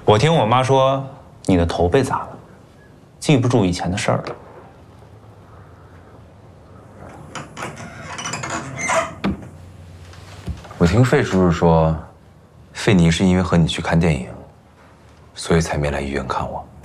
我听我妈说，你的头被砸了，记不住以前的事儿了。 我听费叔叔说，费宁是因为和你去看电影，所以才没来医院看我。